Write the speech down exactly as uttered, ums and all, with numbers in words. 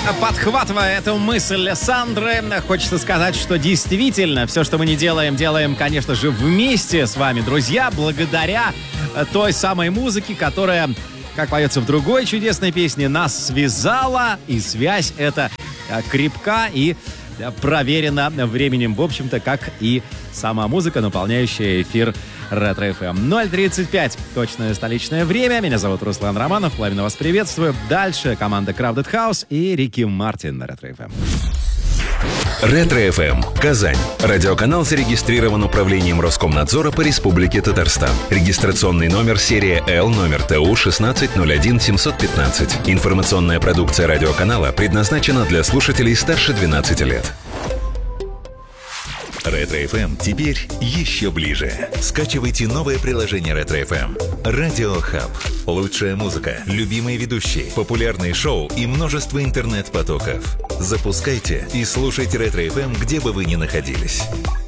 Подхватывая эту мысль Сандры, хочется сказать, что действительно все, что мы не делаем, делаем, конечно же, вместе с вами, друзья, благодаря той самой музыке, которая, как поется в другой чудесной песне, нас связала, и связь эта крепка и проверена временем, в общем-то, как и сама музыка, наполняющая эфир Ретро-эф эм. ноль тридцать пять, точное столичное время. Меня зовут Руслан Романов, пламенно вас приветствую. Дальше команда Crowded House и Рики Мартин на Ретро-эф эм. Ретро-эф эм. Казань. Радиоканал зарегистрирован управлением Роскомнадзора по Республике Татарстан. Регистрационный номер серия Л, номер Т У шестнадцать ноль один семьсот пятнадцать. Информационная продукция радиоканала предназначена для слушателей старше двенадцати лет. Ретро-эф эм теперь еще ближе. Скачивайте новое приложение Ретро-эф эм. Радио Хаб. Лучшая музыка, любимые ведущие, популярные шоу и множество интернет-потоков. Запускайте и слушайте Ретро-эф эм, где бы вы ни находились.